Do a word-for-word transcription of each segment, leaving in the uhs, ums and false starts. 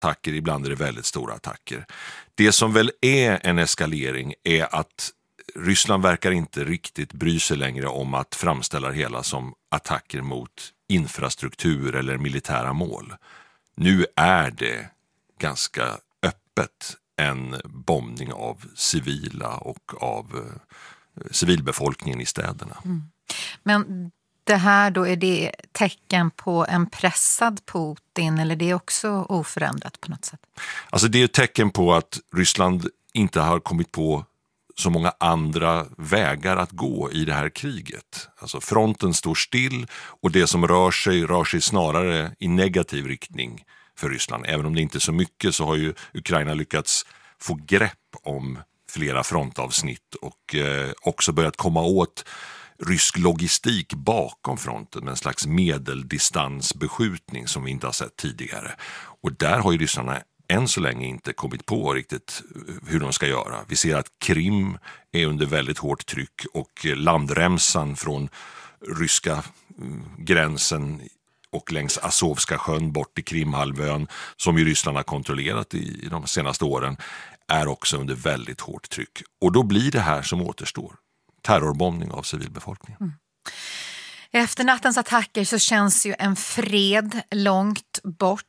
attacker, ibland är det väldigt stora attacker. Det som väl är en eskalering är att Ryssland verkar inte riktigt bry sig längre om att framställa det hela som attacker mot infrastruktur eller militära mål. Nu är det ganska öppet en bombning av civila och av eh, civilbefolkningen i städerna. Mm. Men det här då, är det tecken på en pressad Putin eller det är också oförändrat på något sätt? Alltså det är ett tecken på att Ryssland inte har kommit på så många andra vägar att gå i det här kriget. Alltså fronten står still och det som rör sig rör sig snarare i negativ riktning för Ryssland. Även om det inte är så mycket så har ju Ukraina lyckats få grepp om flera frontavsnitt och eh, också börjat komma åt rysk logistik bakom fronten med en slags medeldistansbeskjutning som vi inte har sett tidigare. Och där har ju ryssarna än så länge inte kommit på riktigt hur de ska göra. Vi ser att Krim är under väldigt hårt tryck och landremsan från ryska gränsen och längs Azovska sjön bort till Krimhalvön som ju Ryssland har kontrollerat i, i de senaste åren är också under väldigt hårt tryck. Och då blir det här som återstår. Terrorbombning av civilbefolkningen. Mm. Efter nattens attacker så känns ju en fred långt bort,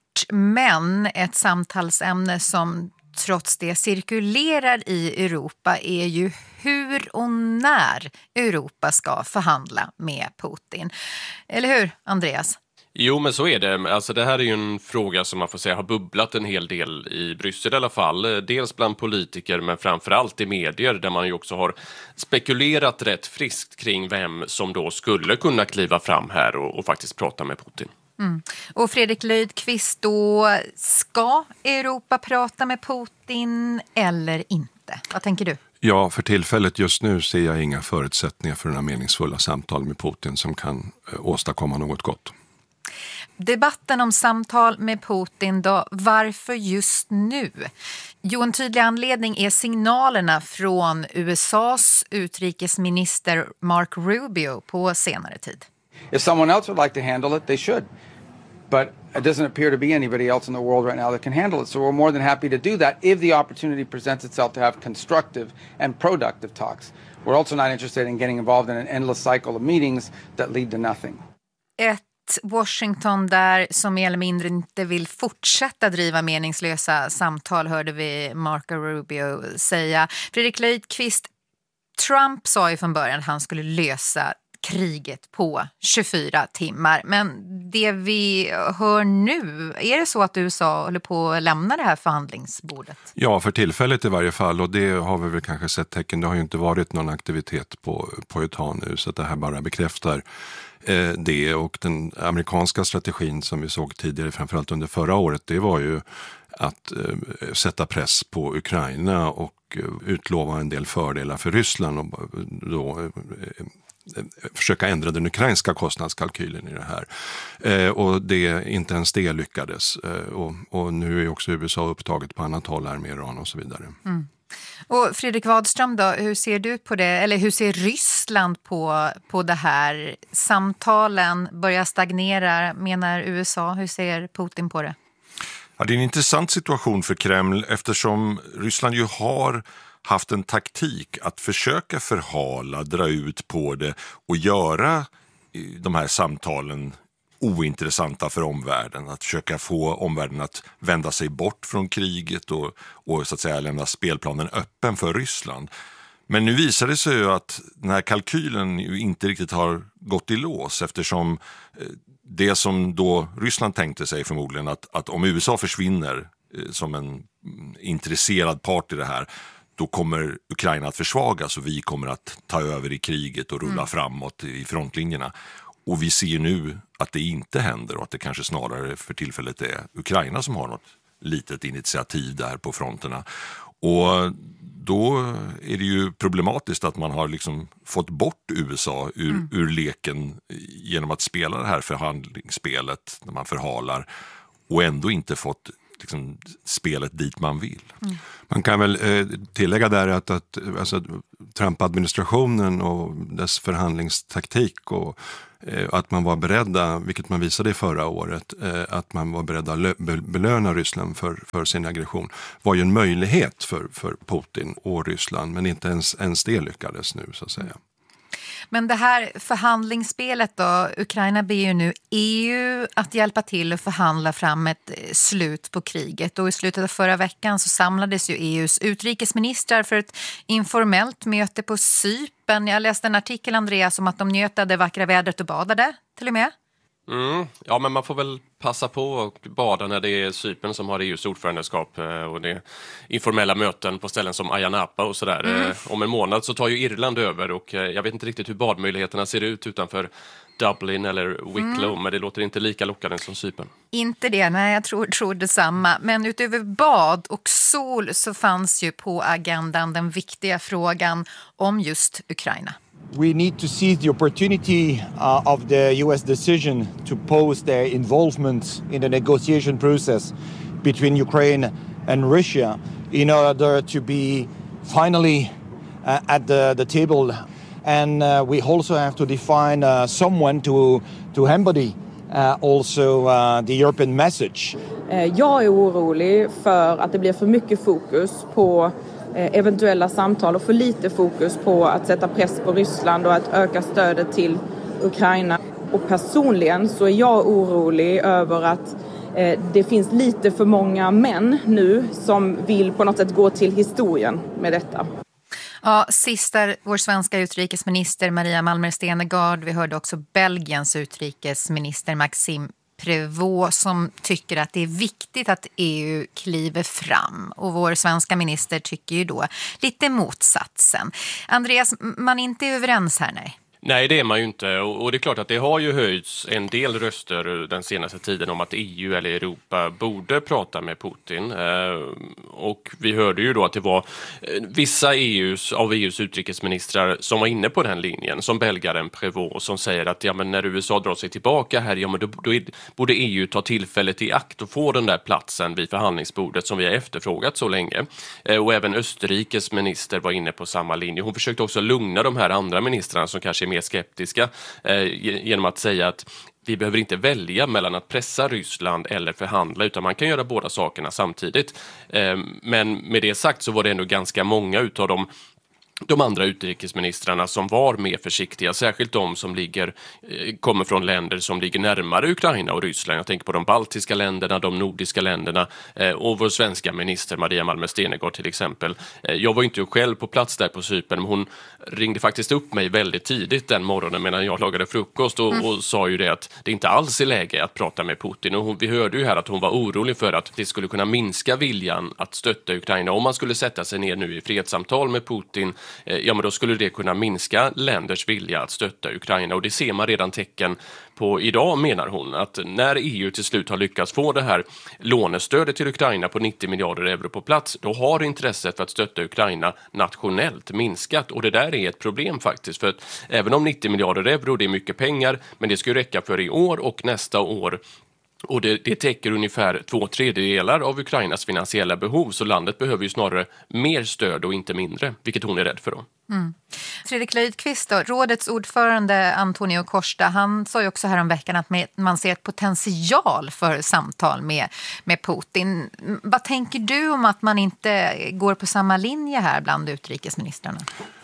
men ett samtalsämne som trots det cirkulerar i Europa är ju hur och när Europa ska förhandla med Putin. Eller hur, Andreas? Jo, men så är det. Alltså det här är ju en fråga som man får säga har bubblat en hel del i Bryssel i alla fall. Dels bland politiker men framförallt i medier där man ju också har spekulerat rätt friskt kring vem som då skulle kunna kliva fram här och, och faktiskt prata med Putin. Mm. Och Fredrik Lydqvist, då ska Europa prata med Putin eller inte? Vad tänker du? Ja, för tillfället just nu ser jag inga förutsättningar för några meningsfulla samtal med Putin som kan eh, åstadkomma något gott. Debatten om samtal med Putin då, varför just nu? Jo, en tydlig anledning är signalerna från U S A:s utrikesminister Mark Rubio på senare tid. If someone else would like to handle it, they should. But it doesn't appear to be anybody else in the world right now that can handle it. So we're more than happy to do that if the opportunity presents itself to have constructive and productive talks. We're also not interested in getting involved in an endless cycle of meetings that lead to nothing. Ett Washington där som mer eller mindre inte vill fortsätta driva meningslösa samtal, hörde vi Marco Rubio säga. Fredrik Lydqvist, Trump sa ju från början att han skulle lösa kriget på tjugofyra timmar. Men det vi hör nu, är det så att U S A håller på att lämna det här förhandlingsbordet? Ja, för tillfället i varje fall, och det har vi väl kanske sett tecken. Det har ju inte varit någon aktivitet på, på ett tag nu, så att det här bara bekräftar eh, det. Och den amerikanska strategin som vi såg tidigare, framförallt under förra året, det var ju att eh, sätta press på Ukraina och eh, utlova en del fördelar för Ryssland och då eh, försöka ändra den ukrainska kostnadskalkylen i det här. Eh, och det, inte ens det lyckades. Eh, och, och nu är också U S A upptaget på annat håll här med Iran och så vidare. Mm. Och Fredrik Wadström då, hur ser du på det? Eller hur ser Ryssland på, på det här? Samtalen börjar stagnera, menar U S A. Hur ser Putin på det? Ja, det är en intressant situation för Kreml eftersom Ryssland ju har haft en taktik att försöka förhala, dra ut på det och göra de här samtalen ointressanta för omvärlden. Att försöka få omvärlden att vända sig bort från kriget och, och så att säga lämna spelplanen öppen för Ryssland. Men nu visar det sig ju att den här kalkylen ju inte riktigt har gått i lås eftersom det som då Ryssland tänkte sig förmodligen att, att om U S A försvinner som en intresserad part i det här, då kommer Ukraina att försvagas och vi kommer att ta över i kriget och rulla mm. framåt i frontlinjerna. Och vi ser nu att det inte händer och att det kanske snarare för tillfället är Ukraina som har något litet initiativ där på fronterna. Och då är det ju problematiskt att man har liksom fått bort U S A ur, mm. ur leken genom att spela det här förhandlingsspelet när man förhalar och ändå inte fått liksom, spelet dit man vill. Mm. Man kan väl eh, tillägga där att, att alltså, Trump-administrationen och dess förhandlingstaktik och eh, att man var beredda, vilket man visade i förra året, eh, att man var beredda att lö- belöna Ryssland för, för sin aggression var ju en möjlighet för, för Putin och Ryssland, men inte ens, ens det lyckades nu så att säga. Men det här förhandlingsspelet då, Ukraina ber ju nu E U att hjälpa till att förhandla fram ett slut på kriget. Och i slutet av förra veckan så samlades ju E U:s utrikesministrar för ett informellt möte på Cypern. Jag läste en artikel, Andreas, om att de njöt av det vackra vädret och badade till och med. Mm. Ja, men man får väl passa på att bada när det är Cypern som har E U:s ordförandeskap och det är informella möten på ställen som Ayia Napa och sådär. Mm. Om en månad så tar ju Irland över och jag vet inte riktigt hur badmöjligheterna ser ut utanför Dublin eller Wicklow, mm. men det låter inte lika lockande som Cypern. Inte det, nej, jag tror, tror detsamma. Men utöver bad och sol så fanns ju på agendan den viktiga frågan om just Ukraina. We need to seize the opportunity uh, of the U S decision to pause their involvement in the negotiation process between Ukraine and Russia in order to be finally uh, at the, the table. And uh, we also have to define uh, someone to, to embody uh, also uh, the European message. Jag är orolig för att det blir för mycket fokus på eventuella samtal och för lite fokus på att sätta press på Ryssland och att öka stödet till Ukraina. Och personligen så är jag orolig över att eh, det finns lite för många män nu som vill på något sätt gå till historien med detta. Ja, sist är vår svenska utrikesminister Maria Malmer Stenergard. Vi hörde också Belgiens utrikesminister Maxime Prévost som tycker att det är viktigt att E U kliver fram. Och vår svenska minister tycker ju då lite motsatsen. Andreas, man är inte överens här, nej? Nej, det är man ju inte. Och det är klart att det har ju höjts en del röster den senaste tiden om att E U eller Europa borde prata med Putin. Och vi hörde ju då att det var vissa E U:s, av E U:s utrikesministrar som var inne på den linjen, som belgaren Prévost, som säger att ja, men när U S A drar sig tillbaka här, ja, men då, då är, borde E U ta tillfället i akt och få den där platsen vid förhandlingsbordet som vi har efterfrågat så länge. Och även Österrikes minister var inne på samma linje. Hon försökte också lugna de här andra ministrarna som kanske är mer skeptiska eh, genom att säga att vi behöver inte välja mellan att pressa Ryssland eller förhandla, utan man kan göra båda sakerna samtidigt. Eh, men med det sagt så var det ändå ganska många utav dem de andra utrikesministrarna som var mer försiktiga, särskilt de som ligger, kommer från länder som ligger närmare Ukraina och Ryssland. Jag tänker på de baltiska länderna, de nordiska länderna och vår svenska minister Maria Malmer Stenergard till exempel. Jag var inte själv på plats där på Cypern, men hon ringde faktiskt upp mig väldigt tidigt den morgonen medan jag lagade frukost och, mm. och sa ju det att det inte alls är läge att prata med Putin. Och hon, vi hörde ju här att hon var orolig för att det skulle kunna minska viljan att stötta Ukraina. Om man skulle sätta sig ner nu i fredssamtal med Putin, ja, men då skulle det kunna minska länders vilja att stötta Ukraina. Och det ser man redan tecken på idag, menar hon, att när E U till slut har lyckats få det här lånestödet till Ukraina på nittio miljarder euro på plats, då har intresset för att stötta Ukraina nationellt minskat. Och det där är ett problem faktiskt, för att även om nittio miljarder euro det är mycket pengar, men det ska ju räcka för i år och nästa år. Och det, det täcker ungefär två tredjedelar av Ukrainas finansiella behov, så landet behöver ju snarare mer stöd och inte mindre, vilket hon är rädd för då. Mm. Fredrik Löjdqvist då, rådets ordförande Antonio Costa, han sa ju också här om veckan att man ser ett potential för samtal med, med Putin. Vad tänker du om att man inte går på samma linje här bland utrikesministrarna?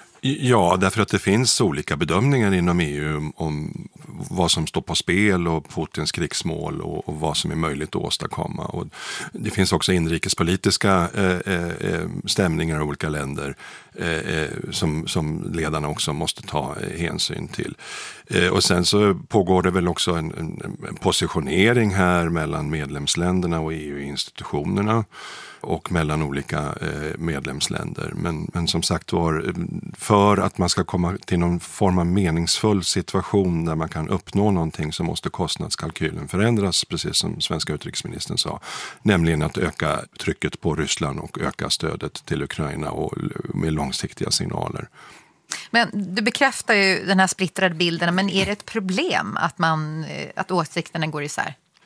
Ja, därför att det finns olika bedömningar inom E U om vad som står på spel och Putins krigsmål och, och vad som är möjligt att åstadkomma. Och det finns också inrikespolitiska eh, eh, stämningar i olika länder eh, som, som ledarna också måste ta eh, hänsyn till. Eh, och sen så pågår det väl också en, en positionering här mellan medlemsländerna och E U-institutionerna och mellan olika eh, medlemsländer. Men, men som sagt var, för att man ska komma till någon form av meningsfull situation där man kan uppnå någonting, så måste kostnadskalkylen förändras, precis som svenska utrikesministern sa. Nämligen att öka trycket på Ryssland och öka stödet till Ukraina och med långsiktiga signaler. Men du bekräftar ju den här splittrade bilden, men är det ett problem att, man, att åsikterna går isär?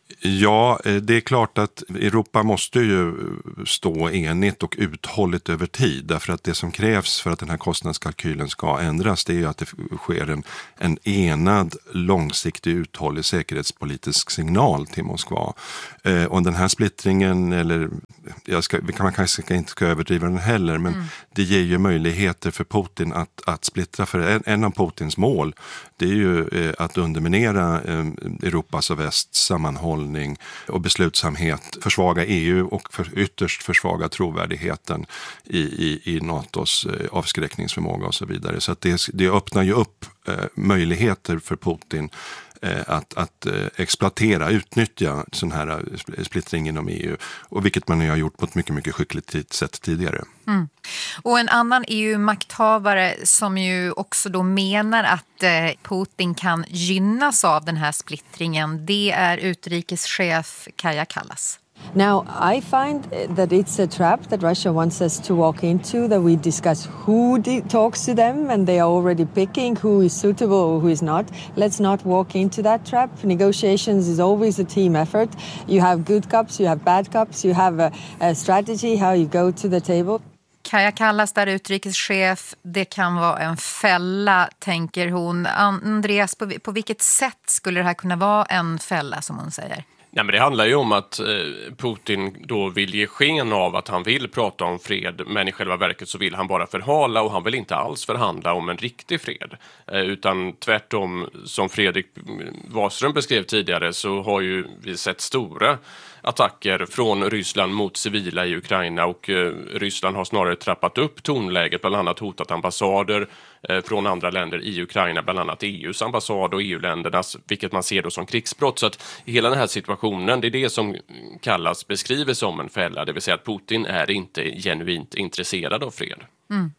Ja, det är klart att Europa måste ju stå enigt och uthålligt över tid, därför att det som krävs för att den här kostnadskalkylen ska ändras, det är ju att det sker en, en enad, långsiktig, uthållig säkerhetspolitisk signal till Moskva. Eh, och den här splittringen, eller jag ska, man kanske inte ska överdriva den heller, men mm. det ger ju möjligheter för Putin att, att splittra, för en, en av Putins mål, det är ju eh, att underminera eh, Europas och västs sammanhållning och beslutsamhet, försvaga E U och för, ytterst försvaga trovärdigheten i, i, i NATOs eh, avskräckningsförmåga och så vidare. Så att det, det öppnar ju upp eh, möjligheter för Putin eh, att, att eh, exploatera, utnyttja sån här splittring inom E U, och vilket man ju har gjort på ett mycket, mycket skickligt sätt tidigare. Mm. Och en annan E U-makthavare som ju också då menar att eh, Putin kan gynnas av den här splittringen, det är utrikeschef Kaja Kallas. Now, I find that it's a trap that Russia wants us to walk into, that we discuss who de- talks to them, and they are already picking who is suitable or who is not. Let's not walk into that trap. Negotiations is always a team effort. You have good cops, you have bad cops, you have a, a strategy how you go to the table. Kaja Kallas där, utrikeschef, det kan vara en fälla, tänker hon. Andreas, på, på vilket sätt skulle det här kunna vara en fälla, som hon säger? Ja, men det handlar ju om att eh, Putin då vill ge sken av att han vill prata om fred, men i själva verket så vill han bara förhala, och han vill inte alls förhandla om en riktig fred. Eh, utan tvärtom, som Fredrik Wahlström beskrev tidigare, så har ju vi sett stora attacker från Ryssland mot civila i Ukraina, och eh, Ryssland har snarare trappat upp tonläget, bland annat hotat ambassader eh, från andra länder i Ukraina, bland annat E U:s ambassad och E U-ländernas, vilket man ser då som krigsbrott. Så att hela den här situationen, det är det som kallas, beskriver som en fälla, det vill säga att Putin är inte genuint intresserad av fred. Mm.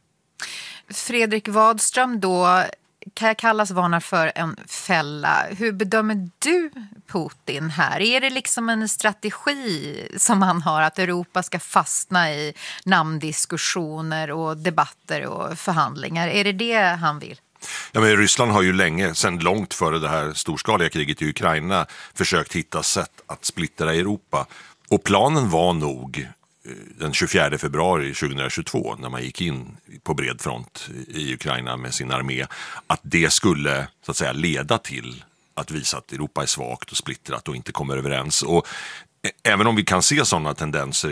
Fredrik Wahlström då, Kaja Kallas varnar för en fälla. Hur bedömer du Putin här? Är det liksom en strategi som han har, att Europa ska fastna i namndiskussioner och debatter och förhandlingar? Är det det han vill? Ja, men Ryssland har ju länge, sedan långt före det här storskaliga kriget i Ukraina, försökt hitta sätt att splittra Europa. Och planen var nog den tjugofjärde februari tjugohundratjugotvå, när man gick in på bred front i Ukraina med sin armé, att det skulle, så att säga, leda till att visa att Europa är svagt och splittrat och inte kommer överens. Och även om vi kan se sådana tendenser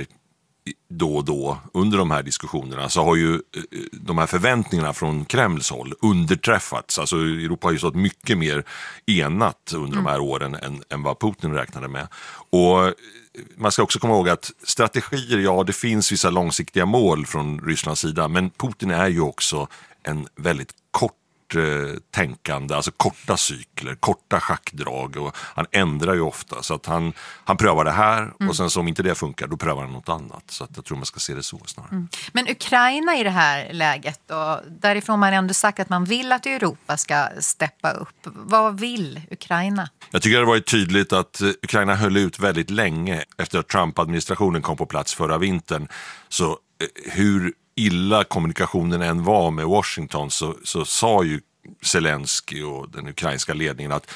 då och då under de här diskussionerna, så har ju de här förväntningarna från Kremls håll underträffats. Alltså Europa har ju stått mycket mer enat under mm. de här åren än, än vad Putin räknade med. Och man ska också komma ihåg att strategier, ja, det finns vissa långsiktiga mål från Rysslands sida, men Putin är ju också en väldigt kort tänkande, alltså korta cykler, korta schackdrag, och han ändrar ju ofta, så att han, han prövar det här mm. och sen så om inte det funkar, då prövar han något annat, så att jag tror man ska se det så snarare. Mm. Men Ukraina i det här läget, och därifrån man ändå sagt att man vill att Europa ska steppa upp. Vad vill Ukraina? Jag tycker det har varit tydligt att Ukraina höll ut väldigt länge efter att Trump-administrationen kom på plats förra vintern, så hur illa kommunikationen än var med Washington, så, så sa ju Zelensky och den ukrainska ledningen att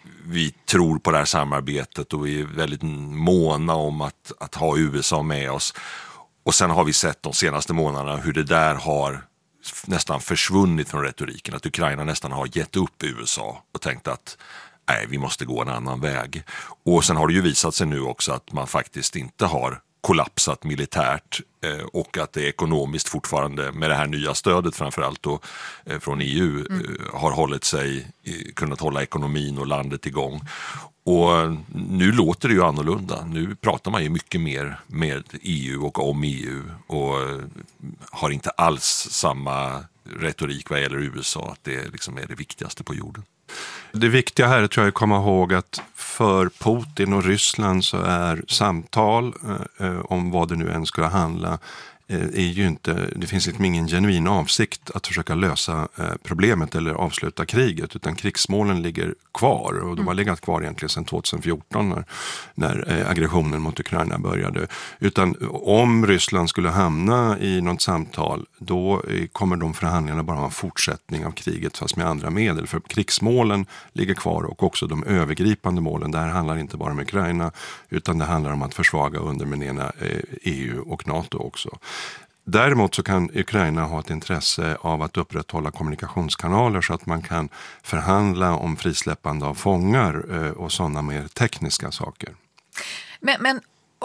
vi tror på det här samarbetet och vi är väldigt måna om att, att ha U S A med oss. Och sen har vi sett de senaste månaderna hur det där har nästan försvunnit från retoriken, att Ukraina nästan har gett upp U S A och tänkt att nej, vi måste gå en annan väg. Och sen har det ju visat sig nu också att man faktiskt inte har kollapsat militärt, eh, och att det ekonomiskt fortfarande med det här nya stödet framförallt då, eh, från E U mm. eh, har hållit sig, eh, kunnat hålla ekonomin och landet igång. Och nu låter det ju annorlunda. Nu pratar man ju mycket mer med E U och om E U, och eh, har inte alls samma retorik vad gäller U S A, att det liksom är det viktigaste på jorden. Det viktiga här tror jag är att komma ihåg att för Putin och Ryssland så är samtal eh, om vad det nu än ska handla är ju inte, det finns liksom ingen genuin avsikt att försöka lösa problemet eller avsluta kriget, utan krigsmålen ligger kvar och de har legat kvar egentligen sedan tjugohundrafjorton när, när aggressionen mot Ukraina började. Utan om Ryssland skulle hamna i något samtal, då kommer de förhandlingarna bara ha en fortsättning av kriget fast med andra medel. För krigsmålen ligger kvar och också de övergripande målen. Det här handlar inte bara om Ukraina utan det handlar om att försvaga och underminera E U och NATO också. Däremot så kan Ukraina ha ett intresse av att upprätthålla kommunikationskanaler så att man kan förhandla om frisläppande av fångar och sådana mer tekniska saker. Men, men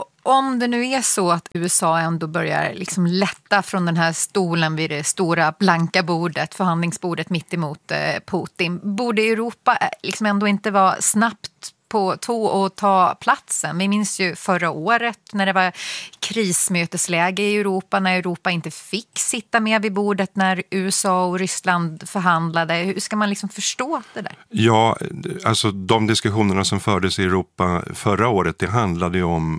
om det nu är så att U S A ändå börjar liksom lätta från den här stolen vid det stora blanka bordet, förhandlingsbordet mitt emot Putin, borde Europa liksom ändå inte vara snabbt på tå och ta platsen? Vi minns ju förra året när det var krismötesläge i Europa, när Europa inte fick sitta med vid bordet när U S A och Ryssland förhandlade. Hur ska man liksom förstå det där? Ja, alltså de diskussionerna som fördes i Europa förra året, det handlade ju om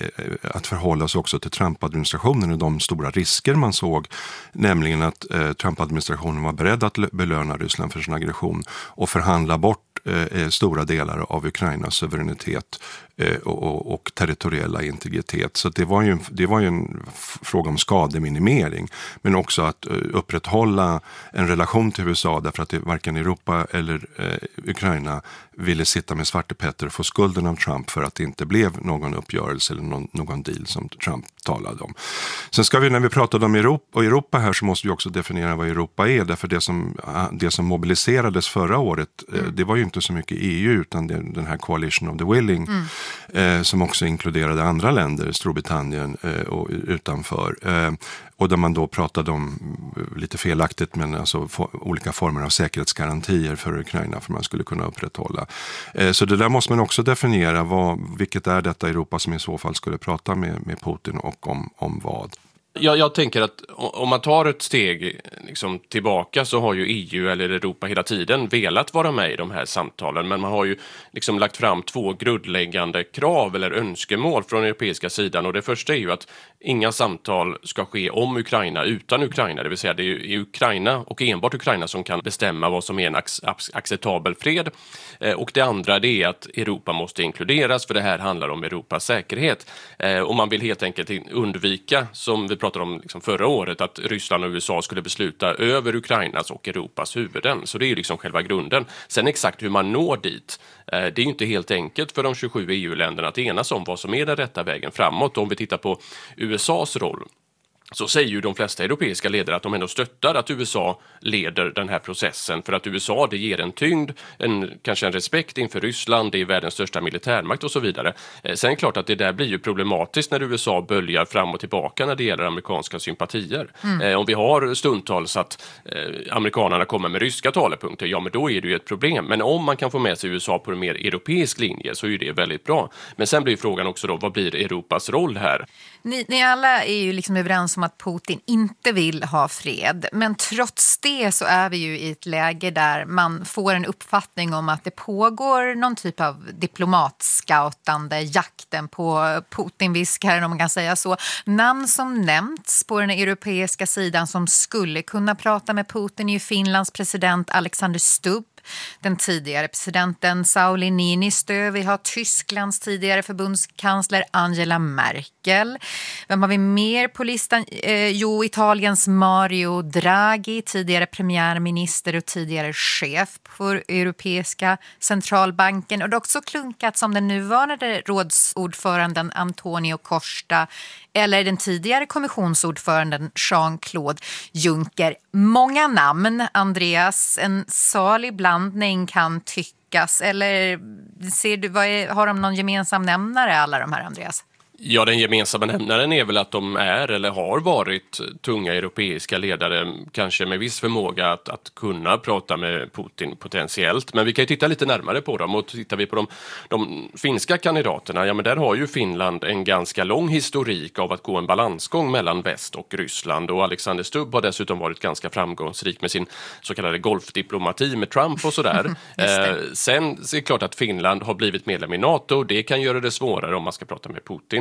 att förhålla sig också till Trump-administrationen och de stora risker man såg, nämligen att Trump-administrationen var beredd att belöna Ryssland för sin aggression och förhandla bort stora delar av Ukrainas suveränitet och, och, och territoriella integritet. Så det var ju en, det var ju en fråga om skademinimering, men också att upprätthålla en relation till U S A, därför att det, varken Europa eller eh, Ukraina ville sitta med Svarte Petter och få skulden av Trump för att det inte blev någon uppgörelse eller någon, någon deal som Trump talade om. Sen ska vi, när vi pratade om Europa, och Europa här, så måste vi också definiera vad Europa är, därför det som, det som mobiliserades förra året, mm. det var ju inte så mycket E U utan det, den här Coalition of the Willing, mm. eh, som också inkluderade andra länder, Storbritannien eh, och utanför. Eh, och där man då pratade om, lite felaktigt, men alltså for, olika former av säkerhetsgarantier för Ukraina för man skulle kunna upprätthålla. Eh, så det där måste man också definiera, vad, vilket är detta Europa som i så fall skulle prata med, med Putin och om, om vad. Jag, jag tänker att om man tar ett steg liksom tillbaka, så har ju E U eller Europa hela tiden velat vara med i de här samtalen, men man har ju liksom lagt fram två grundläggande krav eller önskemål från den europeiska sidan, och det första är ju att inga samtal ska ske om Ukraina utan Ukraina, det vill säga det är ju Ukraina och enbart Ukraina som kan bestämma vad som är en ac- acceptabel fred, eh, och det andra det är att Europa måste inkluderas, för det här handlar om Europas säkerhet, eh, och man vill helt enkelt undvika, som vi pratade om liksom förra året, att Ryssland och U S A skulle besluta över Ukrainas och Europas huvuden. Så det är ju liksom själva grunden. Sen exakt hur man når dit, eh, det är ju inte helt enkelt för de tjugosju E U-länderna att enas om vad som är den rätta vägen framåt. Om vi tittar på U S A:s roll, så säger ju de flesta europeiska ledare att de ändå stöttar att U S A leder den här processen, för att U S A, det ger en tyngd, en, kanske en respekt inför Ryssland, det är världens största militärmakt och så vidare. Eh, sen är det klart att det där blir ju problematiskt när U S A böljar fram och tillbaka när det gäller amerikanska sympatier. Mm. Eh, om vi har stundtals att eh, amerikanerna kommer med ryska talepunkter, ja men då är det ju ett problem. Men om man kan få med sig U S A på en mer europeisk linje så är det väldigt bra. Men sen blir frågan också då, vad blir Europas roll här? Ni, ni alla är ju liksom överens om att Putin inte vill ha fred, men trots det så är vi ju i ett läge där man får en uppfattning om att det pågår någon typ av diplomatscoutande, jakten på Putin-viskaren om man kan säga så. Namn som nämnts på den europeiska sidan som skulle kunna prata med Putin är ju Finlands president Alexander Stubb, den tidigare presidenten Sauli Niinistö, vi har Tysklands tidigare förbundskansler Angela Merkel. Vem har vi mer på listan? Eh, jo, Italiens Mario Draghi, tidigare premiärminister och tidigare chef för Europeiska centralbanken. Och det har också klunkat som den nuvarande rådsordföranden Antonio Costa eller den tidigare kommissionsordföranden Jean-Claude Juncker. Många namn, Andreas, en salig blandning kan tyckas. Eller ser du, vad är, har de någon gemensam nämnare alla de här, Andreas? Ja, den gemensamma nämnaren är väl att de är eller har varit tunga europeiska ledare, kanske med viss förmåga att, att kunna prata med Putin potentiellt. Men vi kan ju titta lite närmare på dem, och tittar vi på de, de finska kandidaterna, ja men där har ju Finland en ganska lång historik av att gå en balansgång mellan väst och Ryssland, och Alexander Stubb har dessutom varit ganska framgångsrik med sin så kallade golfdiplomati med Trump och sådär. eh, sen är det klart att Finland har blivit medlem i NATO, det kan göra det svårare om man ska prata med Putin.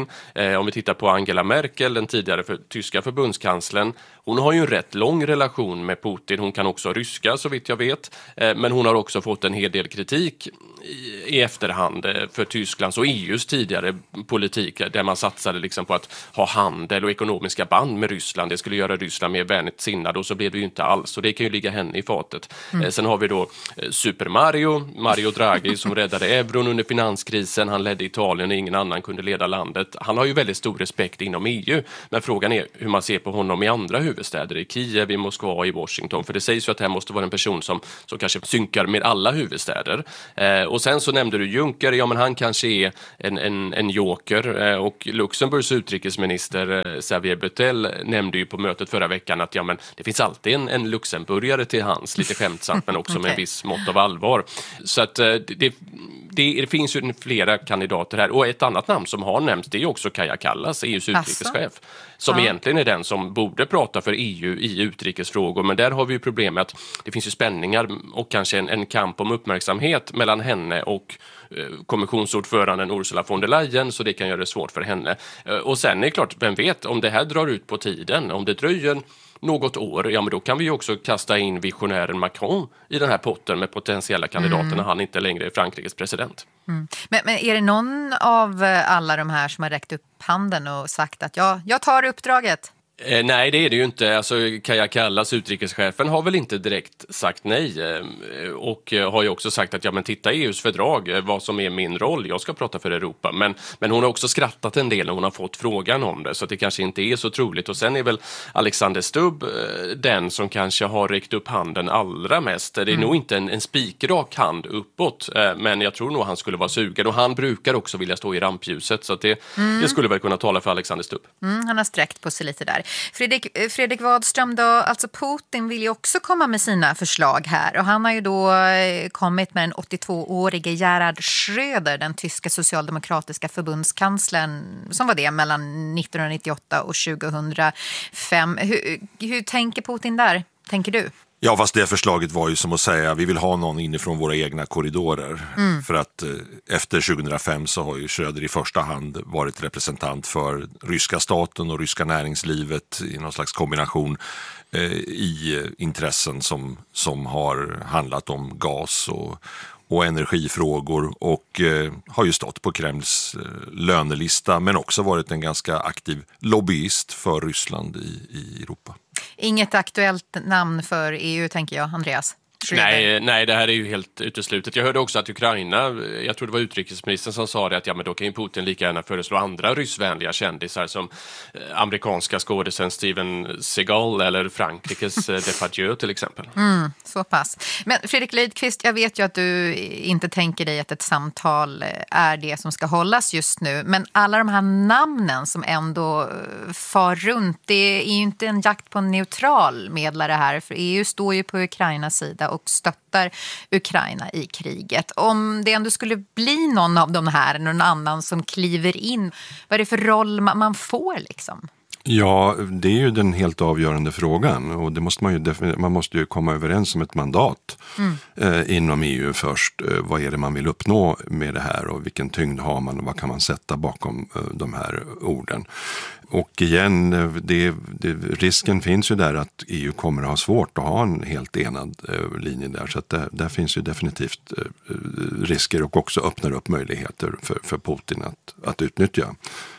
Eh, om vi tittar på Angela Merkel, den tidigare för, tyska förbundskanslern, hon har ju en rätt lång relation med Putin. Hon kan också ryska så vitt jag vet. Eh, men hon har också fått en hel del kritik i, i efterhand eh, för Tysklands och E U:s tidigare politik där man satsade liksom på att ha handel och ekonomiska band med Ryssland. Det skulle göra Ryssland mer vänligt sinnad och så blev det ju inte alls. Och det kan ju ligga henne i fatet. Mm. Eh, sen har vi då eh, Super Mario, Mario Draghi som räddade euron under finanskrisen. Han ledde Italien och ingen annan kunde leda landet. Han har ju väldigt stor respekt inom E U. Men frågan är hur man ser på honom i andra huvudstäder. I Kiev, i Moskva, i Washington. För det sägs ju att det här måste vara en person som, som kanske synkar med alla huvudstäder. Eh, och sen så nämnde du Juncker. Ja, men han kanske är en, en, en joker. Eh, och Luxemburgs utrikesminister eh, Xavier Bettel nämnde ju på mötet förra veckan att ja, men det finns alltid en, en luxemburgare till hans. Lite skämtsamt men också okay. med en viss mått av allvar. Så att eh, det, det, det finns ju flera kandidater här. Och ett annat namn som har nämnts det är också Kaja Kallas, E U:s utrikeschef. Som ja. egentligen är den som borde prata för E U i utrikesfrågor. Men där har vi ju problem med att det finns ju spänningar och kanske en, en kamp om uppmärksamhet mellan henne och eh, kommissionsordföranden Ursula von der Leyen. Så det kan göra det svårt för henne. Eh, och sen är det klart, vem vet om det här drar ut på tiden. Om det dröjer något år, ja men då kan vi ju också kasta in visionären Macron i den här potten med potentiella kandidater mm. när han inte längre är Frankrikes president. Mm. Men, men är det någon av alla de här som har räckt upp handen och sagt att ja, jag tar uppdraget? Eh, nej, det är det ju inte. Alltså, Kaja Kallas, utrikeschefen, har väl inte direkt sagt nej eh, och eh, har ju också sagt att ja, men titta E U:s fördrag, eh, vad som är min roll, jag ska prata för Europa. Men, men hon har också skrattat en del när hon har fått frågan om det, så att det kanske inte är så troligt. Och sen är väl Alexander Stubb eh, den som kanske har räckt upp handen allra mest. Det är mm. nog inte en, en spikrak hand uppåt, eh, men jag tror nog han skulle vara sugen. Och han brukar också vilja stå i rampljuset, så att det, mm. det skulle väl kunna tala för Alexander Stubb. Mm, han har sträckt på sig lite där. Fredrik, Fredrik Wadström då, alltså Putin vill ju också komma med sina förslag här och han har ju då kommit med den åttiotvåårige Gerhard Schröder, den tyska socialdemokratiska förbundskanslern som var det mellan nittonhundranittioåtta och tjugohundrafem. Hur, hur tänker Putin där, tänker du? Ja, fast det förslaget var ju som att säga vi vill ha någon inifrån våra egna korridorer. Mm. För att eh, efter tjugohundrafem så har ju Schröder i första hand varit representant för ryska staten och ryska näringslivet i någon slags kombination eh, i intressen som, som har handlat om gas och, och energifrågor och eh, har ju stått på Kremls eh, lönelista men också varit en ganska aktiv lobbyist för Ryssland i, i Europa. Inget aktuellt namn för E U tänker jag, Andreas. Nej, nej, det här är ju helt uteslutet. Jag hörde också att Ukraina, jag tror det var utrikesministern som sa det, att ja, men då kan ju Putin lika gärna föreslå andra ryssvänliga kändisar som eh, amerikanska skådespelaren Steven Seagal eller Frankrikes eh, Depardieu till exempel. Mm, så pass. Men Fredrik Lidqvist, jag vet ju att du inte tänker dig att ett samtal är det som ska hållas just nu, men alla de här namnen som ändå far runt, det är ju inte en jakt på en neutral medlare här, för E U står ju på Ukrainas sida och stöttar Ukraina i kriget. Om det ändå skulle bli någon av de här, någon annan som kliver in, vad är det för roll man får liksom? Ja, det är ju den helt avgörande frågan och det måste man ju man måste ju komma överens om ett mandat mm. eh, inom E U först. Eh, vad är det man vill uppnå med det här och vilken tyngd har man och vad kan man sätta bakom eh, de här orden? Och igen, det, det, risken finns ju där att E U kommer att ha svårt att ha en helt enad eh, linje där. Så att det, där finns ju definitivt eh, risker och också öppnar upp möjligheter för, för Putin att, att utnyttja.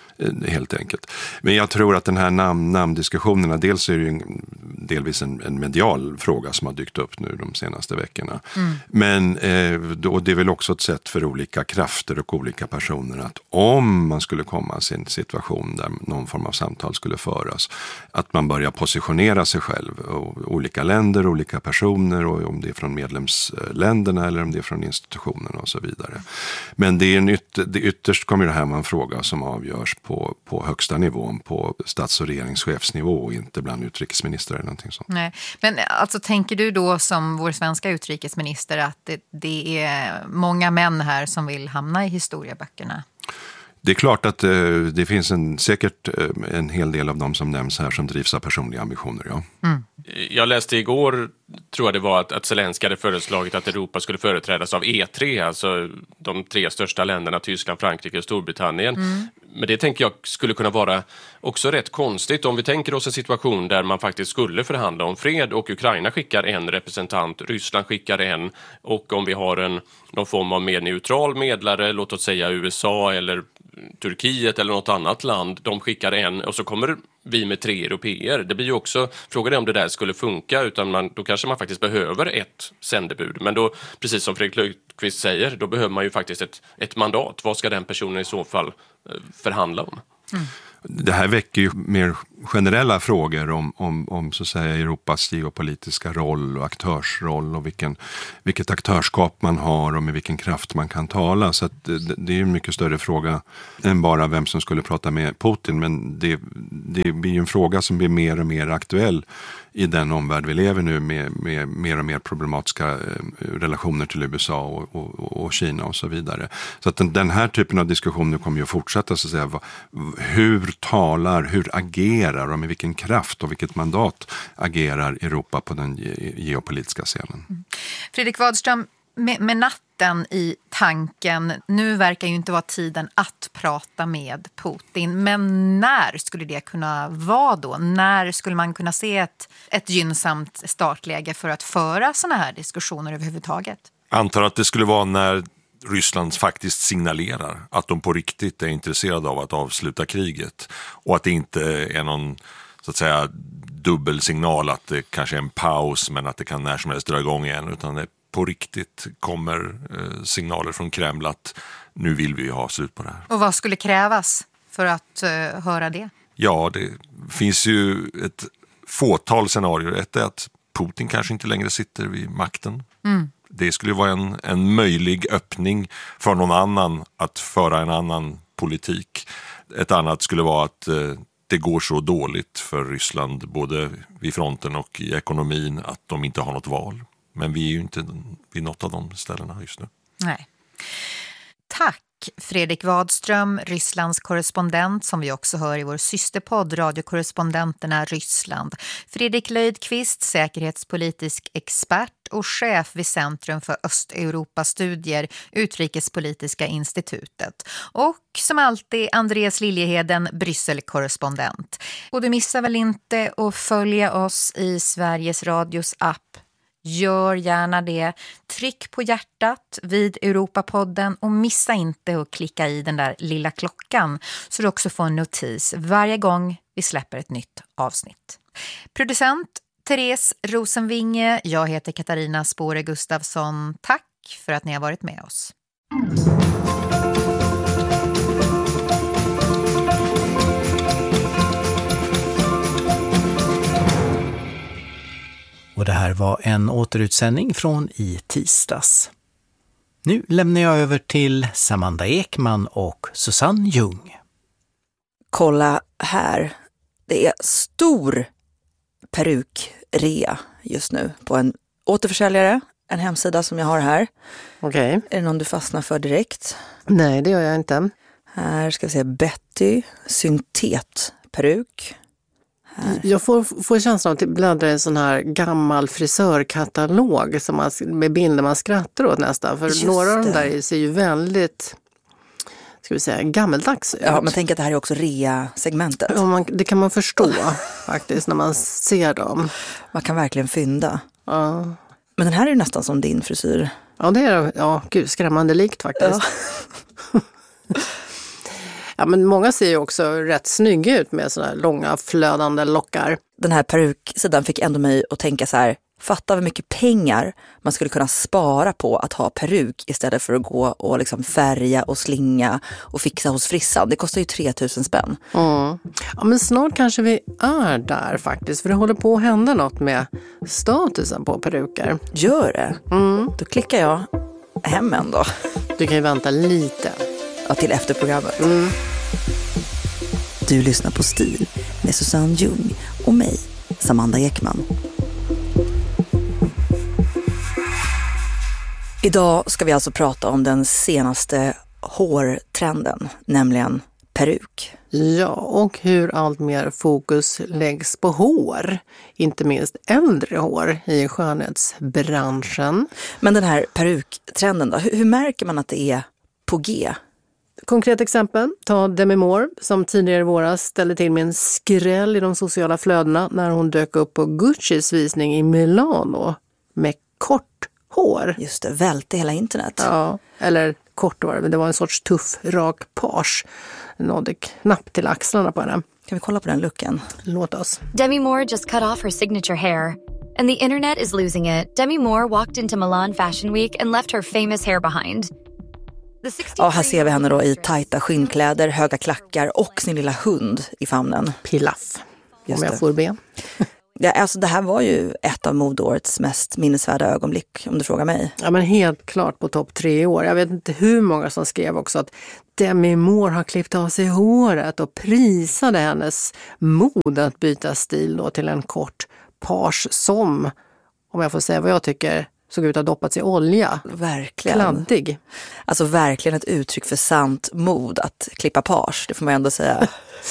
Helt enkelt. Men jag tror att den här namn, namndiskussionerna, dels är det ju en, delvis en, en medial fråga som har dykt upp nu de senaste veckorna. Mm. Men eh, då, det är väl också ett sätt för olika krafter och olika personer att om man skulle komma i en situation där någon form av samtal skulle föras, att man börjar positionera sig själv och olika länder, olika personer och om det är från medlemsländerna eller om det är från institutionerna och så vidare. Men det är en yt, det ytterst kommer det här vara en fråga som avgörs På, på högsta nivån, på stats- och regeringschefsnivå och inte bland utrikesministrar eller någonting sånt. Nej. Men alltså tänker du då som vår svenska utrikesminister att det, det är många män här som vill hamna i historieböckerna? Det är klart att eh, det finns en, säkert eh, en hel del av dem som nämns här som drivs av personliga ambitioner, ja. Mm. Jag läste igår, tror jag det var, att, att Zelensky hade föreslagit att Europa skulle företrädas av E tre, alltså de tre största länderna, Tyskland, Frankrike och Storbritannien. Mm. men det tänker jag skulle kunna vara också rätt konstigt om vi tänker oss en situation där man faktiskt skulle förhandla om fred och Ukraina skickar en representant, Ryssland skickar en, och om vi har en, någon form av mer neutral medlare, låt oss säga U S A eller Turkiet eller något annat land, de skickar en och så kommer vi med tre europeer. Det blir ju också, frågan är om det där skulle funka, utan man, då kanske man faktiskt behöver ett sändebud. Men då, precis som Fredrik Löfqvist säger, då behöver man ju faktiskt ett, ett mandat. Vad ska den personen i så fall förhandla om? Mm. Det här väcker ju mer generella frågor om, om, om så att säga, Europas geopolitiska roll och aktörsroll och vilken, vilket aktörskap man har och med vilken kraft man kan tala. Så att det, det är en mycket större fråga än bara vem som skulle prata med Putin. Men det, det blir ju en fråga som blir mer och mer aktuell i den omvärld vi lever nu med, med mer och mer problematiska relationer till U S A och, och, och Kina och så vidare. Så att den, den här typen av diskussioner kommer ju att fortsätta, så att säga. Hur talar, hur agerar och med vilken kraft och vilket mandat agerar Europa på den ge- geopolitiska scenen? Mm. Fredrik Wadström, med, med natten i tanken, nu verkar ju inte vara tiden att prata med Putin, men när skulle det kunna vara då? När skulle man kunna se ett, ett gynnsamt startläge för att föra såna här diskussioner överhuvudtaget? Antar att det skulle vara när Ryssland faktiskt signalerar att de på riktigt är intresserade av att avsluta kriget och att det inte är någon, så att säga, dubbelsignal att det kanske är en paus men att det kan när som helst dra igång igen, utan det på riktigt kommer eh, signaler från Kreml att nu vill vi ha slut på det här. Och vad skulle krävas för att uh, höra det? Ja, det finns ju ett fåtal scenarier. Ett är att Putin kanske inte längre sitter vid makten. Mm. Det skulle vara en, en möjlig öppning för någon annan att föra en annan politik. Ett annat skulle vara att eh, det går så dåligt för Ryssland både vid fronten och i ekonomin att de inte har något val. Men vi är ju inte vid något av de ställena just nu. Nej. Tack Fredrik Wadström, Rysslands korrespondent, som vi också hör i vår systerpodd Radiokorrespondenterna Ryssland. Fredrik Löfqvist, säkerhetspolitisk expert och chef vid Centrum för Östeuropastudier, Utrikespolitiska institutet. Och som alltid Andreas Liljeheden, Brysselkorrespondent. Och du missar väl inte att följa oss i Sveriges Radios app. Gör gärna det. Tryck på hjärtat vid Europapodden och missa inte att klicka i den där lilla klockan så du också får en notis varje gång vi släpper ett nytt avsnitt. Producent Therese Rosenvinge, jag heter Katarina Spåre Gustafsson. Tack för att ni har varit med oss. Och det här var en återutsändning från i tisdags. Nu lämnar jag över till Samantha Ekman och Susanne Ljung. Kolla här. Det är stor perukrea just nu på en återförsäljare. En hemsida som jag har här. Okej. Okay. Är det någon du fastnar för direkt? Nej, det gör jag inte. Här ska vi se Betty, syntetperuk. Här. Jag får, får känslan av att bläddra i en sån här gammal frisörkatalog som man, med bilder man skrattar åt nästan. För just några av de där ser ju väldigt, ska vi säga, gammeldags ut. Ja, men tänk att det här är också rea-segmentet. Ja, man, det kan man förstå faktiskt när man ser dem. Man kan verkligen fynda. Ja. Men den här är ju nästan som din frisyr. Ja, det är ja, gud, skrämmande likt faktiskt. Ja. Ja, men många ser ju också rätt snygga ut med sådana långa flödande lockar. Den här peruksidan fick ändå mig att tänka så här, fatta hur mycket pengar man skulle kunna spara på att ha peruk istället för att gå och liksom färga och slinga och fixa hos frissan. Det kostar ju tre tusen spänn. Mm. Ja, men snart kanske vi är där faktiskt, för det håller på att hända något med statusen på peruker. Gör det? Mm. Då klickar jag hem ändå. Du kan ju vänta lite. Ja, till efter programmet. Mm. Du lyssnar på Stil med Susanne Ljung och mig, Samantha Ekman. Idag ska vi alltså prata om den senaste hårtrenden, nämligen peruk. Ja, och hur allt mer fokus läggs på hår, inte minst äldre hår i skönhetsbranschen. Men den här peruktrenden då, hur, hur märker man att det är på G? Konkret exempel, ta Demi Moore som tidigare i våras ställde till med en skräll i de sociala flödena när hon dök upp på Guccis visning i Milano med kort hår. Just det, välte hela internet. Ja, eller kort var det, men det var en sorts tuff, rak page. Nådde knappt till axlarna på henne. Kan vi kolla på den looken? Låt oss. Demi Moore just cut off her signature hair. And the internet is losing it. Demi Moore walked into Milan Fashion Week and left her famous hair behind. Ja, här ser vi henne då i tajta skinnkläder, höga klackar och sin lilla hund i famnen. Pilaf, Just om jag det. får be. Ja, alltså det här var ju ett av modeårets mest minnesvärda ögonblick, om du frågar mig. Ja, men helt klart på topp tre i år. Jag vet inte hur många som skrev också att Demi Moore har klippt av sig håret och prisade hennes mod att byta stil då till en kort page som, om jag får säga vad jag tycker, såg ut att ha doppats i olja. Verkligen. Kladdig. Alltså verkligen ett uttryck för sant mod att klippa page, det får man ändå säga.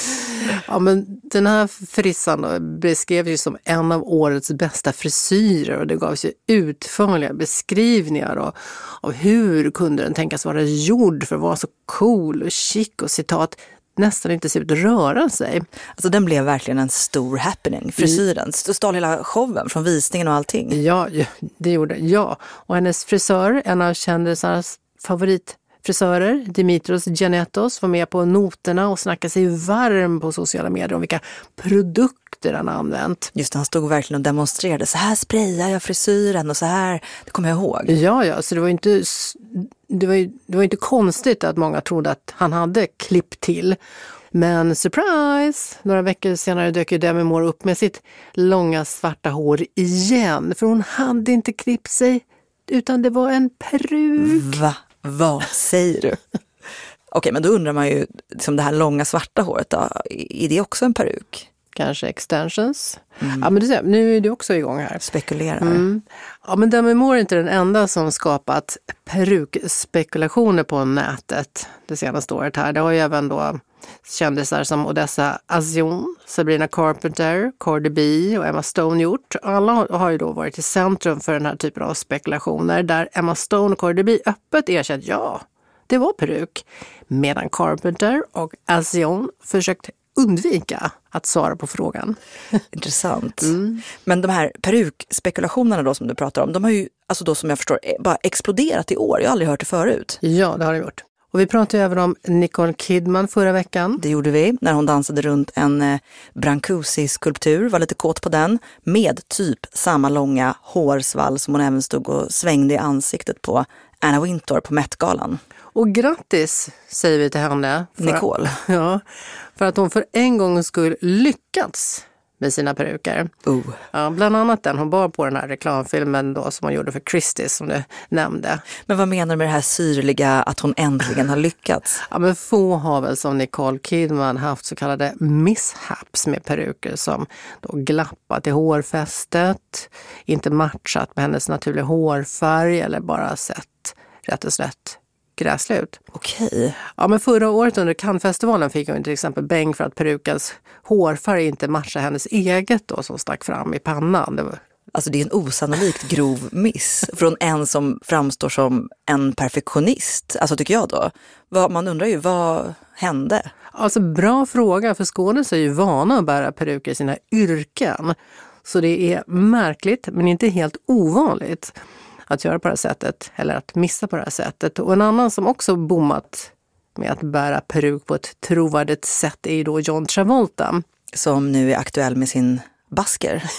Ja, men den här frissan då beskrevs ju som en av årets bästa frisyrer och det gavs ju utförliga beskrivningar och, av hur kunde den tänkas vara gjord för att vara så cool och chic och citat nästan inte se ut att röra sig. Alltså den blev verkligen en stor happening, frisyren. Så stal hela showen från visningen och allting. Ja, det gjorde ja. Och hennes frisör, en av kändisarnas favoritfrisörer, Dimitrios Giannettos, var med på noterna och snackade sig varm på sociala medier om vilka produkter han har använt. Just det, han stod verkligen och demonstrerade. Så här sprayar jag frisyren och så här, det kommer jag ihåg. Ja, ja, så det var ju inte, det var ju, det var inte konstigt att många trodde att han hade klippt till. Men surprise! Några veckor senare dök ju Demi Moore upp med sitt långa svarta hår igen. För hon hade inte klippt sig, utan det var en peruk. Va? Vad säger du? Okej, men då undrar man ju, liksom det här långa svarta håret då, är det också en peruk? Kanske extensions. Mm. Ja, men du ser, nu är det också igång här. Spekulerar. Mm. Ja, men Demi Moore är inte den enda som skapat perukspekulationer på nätet det senaste året här. Det har ju även då kändisar som Odessa Azion, Sabrina Carpenter, Cardi B och Emma Stone gjort. Alla har ju då varit i centrum för den här typen av spekulationer där Emma Stone och Cardi B öppet erkänt ja, det var peruk. Medan Carpenter och Azion försökt undvika att svara på frågan. Intressant. Mm. Men de här perukspekulationerna då som du pratar om, de har ju, alltså då som jag förstår, bara exploderat i år. Jag har aldrig hört det förut. Ja, det har det gjort. Och vi pratade även om Nicole Kidman förra veckan. Det gjorde vi när hon dansade runt en eh, Brancusi-skulptur, var lite kåt på den, med typ samma långa hårsvall som hon även stod och svängde i ansiktet på Anna Wintour på Met-galan. Och grattis säger vi till henne. För, Nicole. Ja, för att hon för en gång skulle lyckats med sina peruker. Oh. Ja, bland annat den hon bar på den här reklamfilmen då som hon gjorde för Christie som du nämnde. Men vad menar du med det här syrliga att hon äntligen har lyckats? Ja, men få har väl som Nicole Kidman haft så kallade mishaps med peruker som då glappat i hårfästet, inte matchat med hennes naturliga hårfärg eller bara sett rätt och slätt gräslut. Okej. Ja, men förra året under Cannes-festivalen fick hon till exempel bäng för att perukens hårfärg inte matchade hennes eget då som stack fram i pannan. Det var... Alltså det är en osannolikt grov miss från en som framstår som en perfektionist. Alltså tycker jag då. Vad, man undrar ju, vad hände? Alltså bra fråga, för skådespelare är ju vana att bära peruker i sina yrken. Så det är märkligt men inte helt ovanligt att göra på det här sättet eller att missa på det här sättet. Och en annan som också bommat med att bära peruk på ett trovärdigt sätt är ju då John Travolta. Som nu är aktuell med sin basker.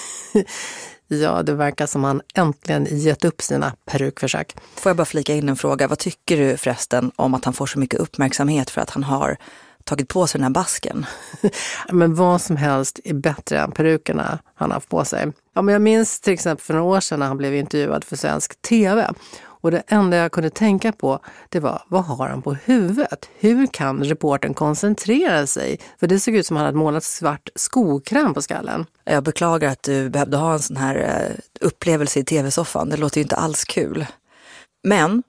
Ja, det verkar som han äntligen gett upp sina perukförsök. Får jag bara flika in en fråga? Vad tycker du förresten om att han får så mycket uppmärksamhet för att han har tagit på sig den här basken? Men vad som helst är bättre än perukerna han har haft på sig. Ja, men jag minns till exempel för några år sedan när han blev intervjuad för svensk tv. Och det enda jag kunde tänka på, det var, vad har han på huvudet? Hur kan reportern koncentrera sig? För det såg ut som han hade målat svart skokräm på skallen. Jag beklagar att du behövde ha en sån här upplevelse i tv-soffan. Det låter ju inte alls kul. Men,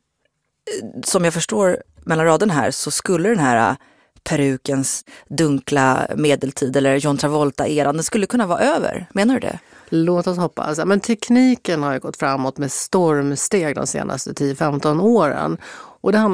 som jag förstår mellan raden här, så skulle den här perukens dunkla medeltid eller John Travolta-eran, den skulle kunna vara över. Menar du det? Låt oss hoppas. Men tekniken har ju gått framåt med stormsteg de senaste tio femton åren. Och det handlar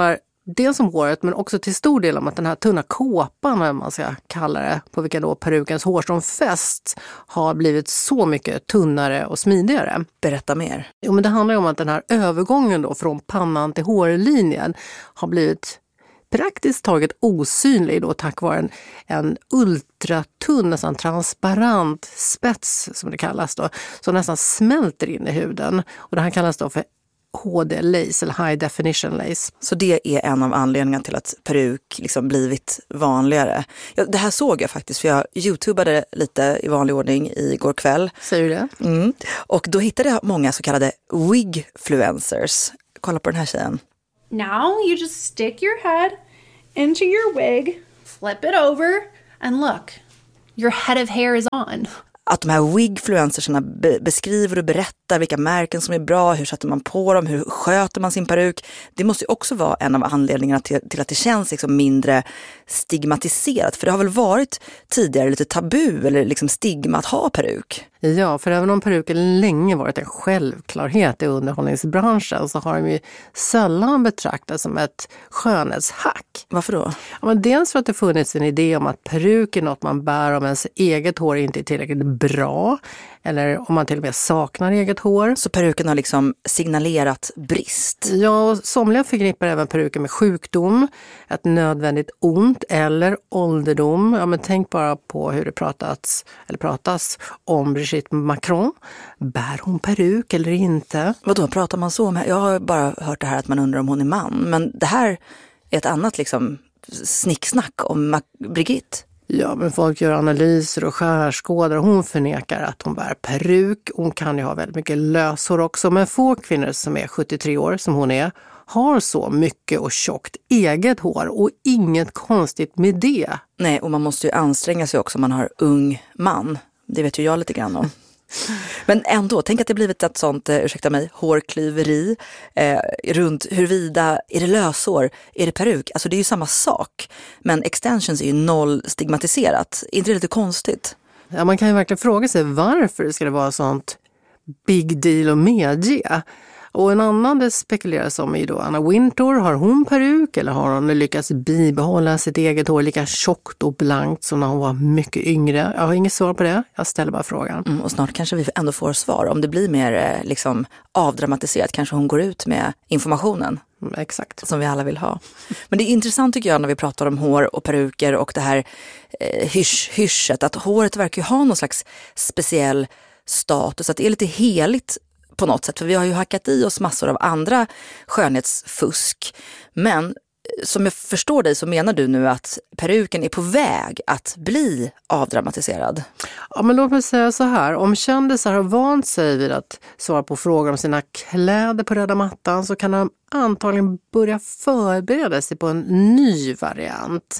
dels om håret men också till stor del om att den här tunna kåpan, om man ska kalla det, på vilka då perukens hårstrån fäst, har blivit så mycket tunnare och smidigare. Berätta mer. Jo, men det handlar ju om att den här övergången då från pannan till hårlinjen har blivit praktiskt taget osynlig då tack vare en, en ultratunn, nästan transparent spets som det kallas då, som nästan smälter in i huden. Och det här kallas då för H D-lace eller High Definition Lace. Så det är en av anledningarna till att peruk liksom blivit vanligare. Ja, det här såg jag faktiskt, för jag youtubade lite i vanlig ordning igår kväll. Säger du det? Mm. Och då hittade jag många så kallade wigfluencers. Kolla på den här tjejen. Now you just stick your head into your wig, flip it over, and look, your head of hair is on. Att de här wigfluencersarna be- beskriver och berättar vilka märken som är bra, hur sätter man på dem, hur sköter man sin peruk. Det måste ju också vara en av anledningarna till, till att det känns liksom mindre stigmatiserat. För det har väl varit tidigare lite tabu eller liksom stigma att ha peruk. Ja, för även om peruken länge varit en självklarhet i underhållningsbranschen så har de ju sällan betraktats som ett skönhetshack. Varför då? Ja, men dels för att det funnits en idé om att peruk är något man bär om ens eget hår inte är tillräckligt bra eller om man till och med saknar eget hår. Så peruken har liksom signalerat brist? Ja, och somliga förknippar även peruken med sjukdom, ett nödvändigt ont eller ålderdom. Ja, men tänk bara på hur det pratats, eller pratas om Brigitte Macron. Bär hon peruk eller inte? Vadå, pratar man så om? Jag har bara hört det här att man undrar om hon är man. Men det här är ett annat liksom snicksnack om Mac- Brigitte. Ja, men folk gör analyser och skärskådar och hon förnekar att hon bär peruk. Hon kan ju ha väldigt mycket löshår också, men få kvinnor som är sjuttiotre år som hon är har så mycket och tjockt eget hår och inget konstigt med det. Nej, och man måste ju anstränga sig också om man har ung man. Det vet ju jag lite grann om. Men ändå, tänk att det blivit ett sånt, eh, ursäkta mig, hårklyveri eh, runt huruvida, är det löshår, är det peruk? Alltså det är ju samma sak, men extensions är ju noll stigmatiserat. Är inte det lite konstigt? Ja, man kan ju verkligen fråga sig varför det ska vara sånt big deal att medge. Och en annan det spekuleras om är då Anna Wintour. Har hon peruk eller har hon lyckats bibehålla sitt eget hår lika tjockt och blankt som när hon var mycket yngre? Jag har inget svar på det. Jag ställer bara frågan. Mm, och snart kanske vi ändå får svar. Om det blir mer liksom, avdramatiserat kanske hon går ut med informationen. Mm, exakt. Som vi alla vill ha. Men det är intressant tycker jag när vi pratar om hår och peruker och det här eh, hysch, hyschet. Att håret verkar ju ha någon slags speciell status. Att det är lite heligt på något sätt, för vi har ju hackat i oss massor av andra skönhetsfusk. Men som jag förstår dig så menar du nu att peruken är på väg att bli avdramatiserad. Ja, men låt mig säga så här. Om kändisar har vant sig vid att svara på frågor om sina kläder på röda mattan så kan de antagligen börja förbereda sig på en ny variant.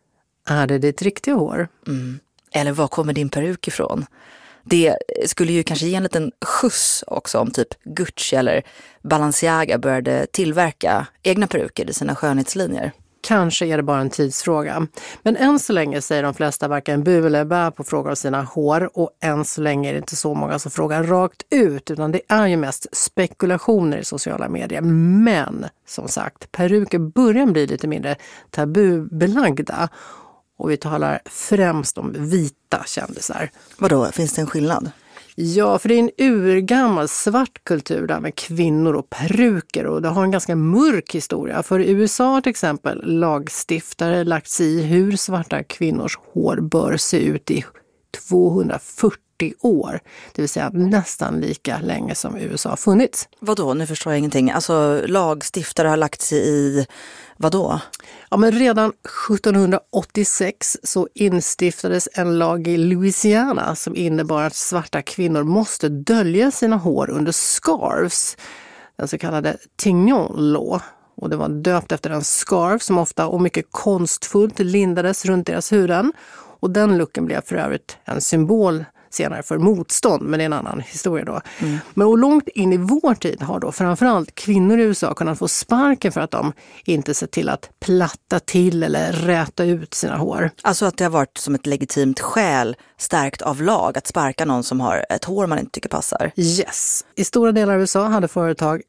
Är det ditt riktiga hår? Mm. Eller var kommer din peruk ifrån? Det skulle ju kanske ge en liten skjuts också om typ Gucci eller Balenciaga började tillverka egna peruker i sina skönhetslinjer. Kanske är det bara en tidsfråga. Men än så länge säger de flesta varken bu eller bä på frågor om sina hår. Och än så länge är det inte så många som frågar rakt ut. Utan det är ju mest spekulationer i sociala medier. Men som sagt, peruker börjar bli lite mindre tabubelagda. Och vi talar främst om vita kändisar. Vadå, finns det en skillnad? Ja, för det är en urgammal svart kultur där med kvinnor och peruker. Och det har en ganska mörk historia. För i U S A till exempel lagstiftare lagt sig i hur svarta kvinnors hår bör se ut i tvåhundrafyrtio år. Det vill säga nästan lika länge som U S A har funnits. Vadå? Nu förstår jag ingenting. Alltså lagstiftare har lagt sig i vadå? Ja, men redan sjuttonhundraåttiosex så instiftades en lag i Louisiana som innebar att svarta kvinnor måste dölja sina hår under scarves. Den så kallade Tignon Law. Och det var döpt efter en scarf som ofta och mycket konstfullt lindades runt deras huden. Och den looken blev för övrigt en symbol senare för motstånd, men det är en annan historia då. Mm. Men och långt in i vår tid har då framförallt kvinnor i U S A kunnat få sparken för att de inte sett till att platta till eller räta ut sina hår. Alltså att det har varit som ett legitimt skäl stärkt av lag att sparka någon som har ett hår man inte tycker passar. Yes. I stora delar av U S A hade företag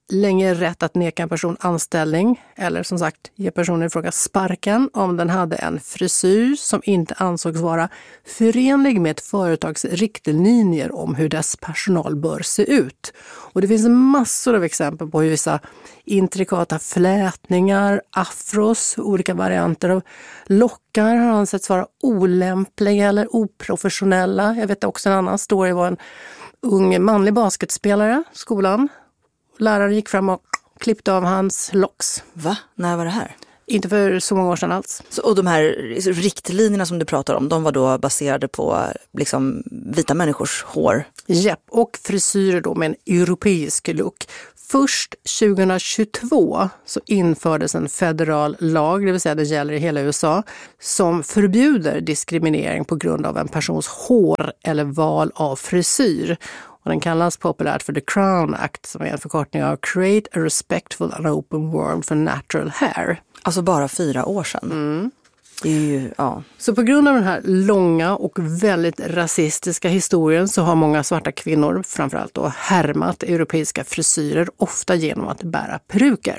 länge rätt att neka en person anställning eller som sagt ge personen i fråga sparken om den hade en frisyr som inte ansågs vara förenlig med ett företags riktlinjer om hur dess personal bör se ut. Och det finns massor av exempel på hur vissa intrikata flätningar, afros, olika varianter av lockar har ansetts vara olämpliga eller oprofessionella. Jag vet också en annan story var en ung manlig basketspelare i skolan. Läraren gick fram och klippte av hans locks. Va? När var det här? Inte för så många år sedan alls. Så, och de här riktlinjerna som du pratar om, de var då baserade på liksom vita människors hår? Japp, och frisyrer då med en europeisk look. Först tjugohundratjugotvå så infördes en federal lag, det vill säga det gäller i hela U S A, som förbjuder diskriminering på grund av en persons hår eller val av frisyr. Och den kallas populärt för The Crown Act som är en förkortning av Create a Respectful and Open World for Natural Hair. Alltså bara fyra år sedan. Mm. Det är ju, ja. Så på grund av den här långa och väldigt rasistiska historien så har många svarta kvinnor framförallt då härmat europeiska frisyrer, ofta genom att bära peruker.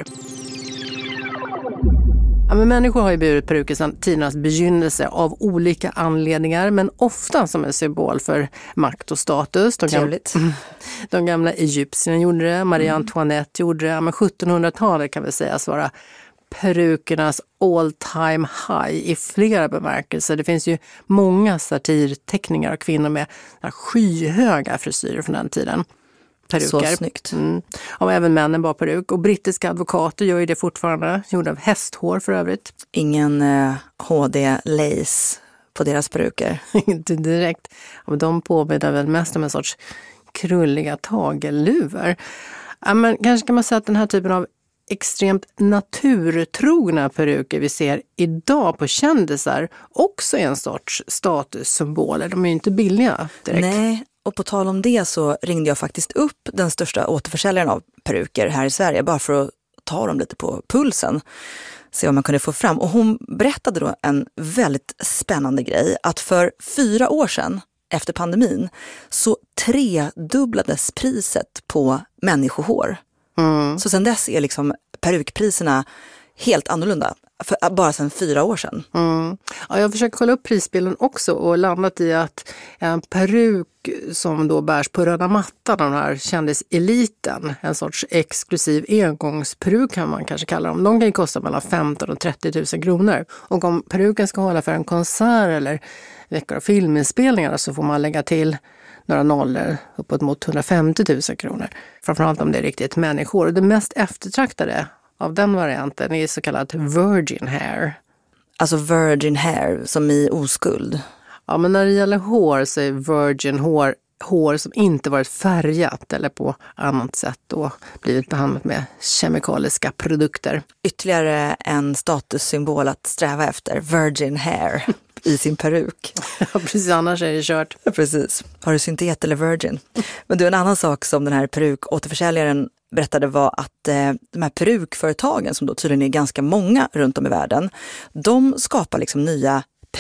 Ja, men människor har ju burit peruker sedan tidernas begynnelse av olika anledningar, men ofta som en symbol för makt och status. De, gamla, de gamla egyptierna gjorde det, Marie Antoinette gjorde det, ja, men sjuttonhundratalet kan vi säga vara perukernas all time high i flera bemärkelser. Det finns ju många satirteckningar av kvinnor med skyhöga frisyrer från den tiden. Peruker. Så snyggt. Mm. Ja, även männen bar peruk. Och brittiska advokater gör ju det fortfarande. Gjorda av hästhår för övrigt. Ingen eh, H D-lace på deras peruker. Inte direkt. Ja, men de påminner väl mest om en sorts krulliga tagelluvor. Ja, men kanske kan man säga att den här typen av extremt naturtrogna peruker vi ser idag på kändisar också är en sorts statussymboler. De är ju inte billiga direkt. Nej, och på tal om det så ringde jag faktiskt upp den största återförsäljaren av peruker här i Sverige bara för att ta dem lite på pulsen. Se vad man kunde få fram. Och hon berättade då en väldigt spännande grej. Att för fyra år sedan, efter pandemin, så tredubblades priset på människohår. Mm. Så sen dess är liksom perukpriserna helt annorlunda. För, bara sedan fyra år sedan. Mm. Ja, jag försöker kolla upp prisbilden också och landat i att en peruk som då bärs på röda mattan av den här kändiseliten, en sorts exklusiv engångsperuk kan man kanske kalla dem. De kan ju kosta mellan femton och trettio tusen kronor. Och om peruken ska hålla för en konsert eller veckor av filminspelningar så får man lägga till några nollor uppåt mot hundrafemtio tusen kronor. Framförallt om det är riktigt människor. Och det mest eftertraktade av den varianten är så kallat virgin hair. Alltså virgin hair som i oskuld. Ja, men när det gäller hår så är virgin hår hår som inte varit färgat eller på annat sätt då blivit behandlat med kemikaliska produkter. Ytterligare en statussymbol att sträva efter, virgin hair i sin peruk. Ja, precis, annars är det kört. Ja, precis. Har du syntet eller virgin? Men du, en annan sak som den här perukåterförsäljaren berättade var att eh, de här perukföretagen som då tydligen är ganska många runt om i världen, de skapar liksom nya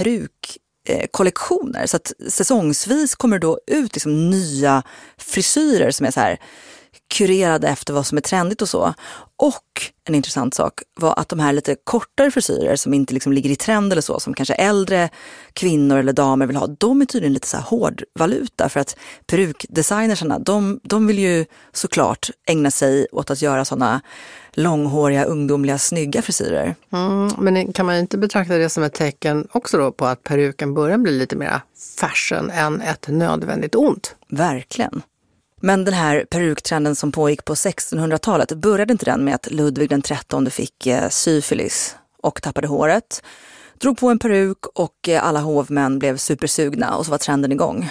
perukkollektioner. Så att säsongsvis kommer det då ut liksom nya frisyrer som är så här kurerade efter vad som är trendigt och så. Och en intressant sak var att de här lite kortare frisyrer som inte liksom ligger i trend eller så, som kanske äldre kvinnor eller damer vill ha, de är tydligen lite så här hårdvaluta för att perukdesignersarna, de, de vill ju såklart ägna sig åt att göra sådana långhåriga, ungdomliga, snygga frisyrer. Mm, men kan man inte betrakta det som ett tecken också då på att peruken börjar bli lite mer fashion än ett nödvändigt ont? Verkligen. Men den här peruktrenden som pågick på sextonhundratalet, började inte den med att Ludvig den trettonde fick eh, syfilis och tappade håret, drog på en peruk och eh, alla hovmän blev supersugna och så var trenden igång.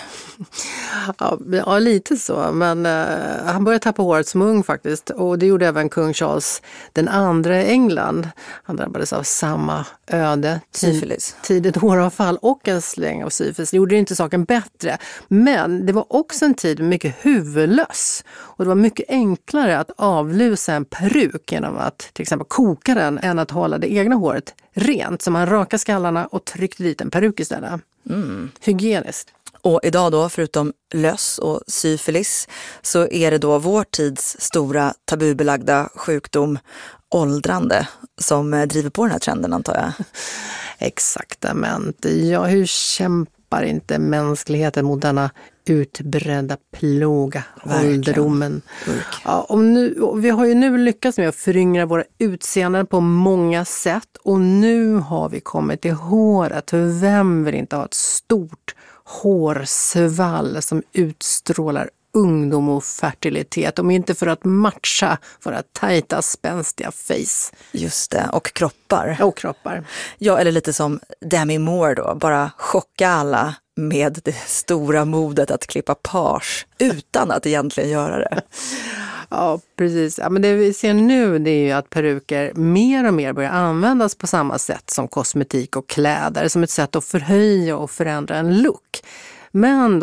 Ja, ja lite så, men eh, han började tappa håret som ung faktiskt, och det gjorde även kung Charles den andra i England. Han drabbades av samma öde, syfilis. Tidigt håravfall och en släng av syfilis. Det gjorde inte saken bättre, men det var också en tid med mycket huvudlöss, och det var mycket enklare att avlusa en peruk genom att till exempel koka den än att hålla det egna håret rent, så man rakade skallarna och tryckte dit en peruk istället. Mm. Hygieniskt. Och idag då, förutom löss och syfilis, så är det då vår tids stora tabubelagda sjukdom, åldrande, som driver på den här trenden, antar jag. Exaktamente. Ja, hur kämpar inte mänskligheten mot denna utbredda plåga, ålderdomen? Ja, och nu, och vi har ju nu lyckats med att föryngra våra utseenden på många sätt, och nu har vi kommit till håret. Vem vill inte ha ett stort hårsvall som utstrålar ungdom och fertilitet, om inte för att matcha våra tajta, spänstiga face. Just det, och kroppar. Och kroppar. Ja, eller lite som Demi Moore då, bara chocka alla med det stora modet att klippa page utan att egentligen göra det. Ja, precis. Ja, men det vi ser nu, det är ju att peruker mer och mer börjar användas på samma sätt som kosmetik och kläder, som ett sätt att förhöja och förändra en look. Men